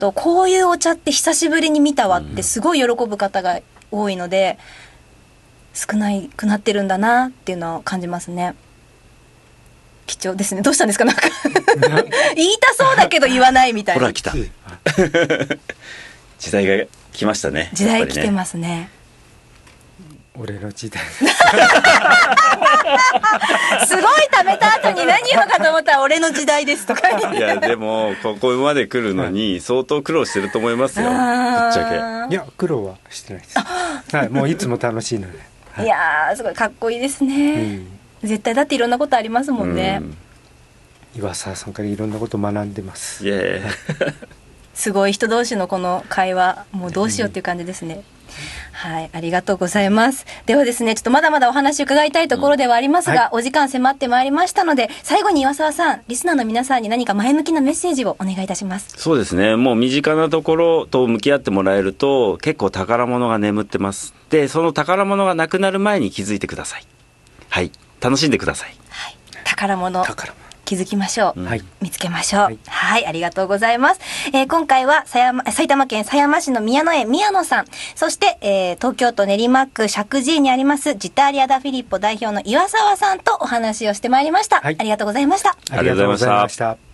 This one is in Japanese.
こういうお茶って久しぶりに見たわってすごい喜ぶ方が多いので、少ないくなってるんだなっていうのを感じますね。貴重ですね。どうしたんですか、なんか言いたそうだけど言わないみたいな。 ほら来た時代が来ましたね。 時代来てますね。 俺の時代すごい食べた後に何言うのかと思ったら俺の時代ですとかいやでもここまで来るのに相当苦労してると思いますよ、ぶっちゃいや苦労はしてないです。はい、もういつも楽しいので、はい、 いやーすごいかっこいいですね、絶対だっていろんなことありますもんね、 岩沢さんからいろんなこと学んでます。 け。いやいやすごい人同士のこの会話、もうどうしようっていう感じですね、はい、ありがとうございます。ではですね、ちょっとまだまだお話伺いたいところではありますが、お時間迫ってまいりましたので、最後に岩沢さん、リスナーの皆さんに何か前向きなメッセージをお願いいたします。 そうですね、もう身近なところと向き合ってもらえると結構宝物が眠ってます。でその宝物がなくなる前に気づいてください。はい、楽しんでください。 はい、宝物気づきましょう、見つけましょう。はい、ありがとうございます。今回は埼玉県狭山市の宮野園宮野さん、そして、東京都練馬区石神井にありますジターリアダフィリッポ代表の岩沢さんとお話をしてまいりました、ありがとうございました。 ありがとうございました。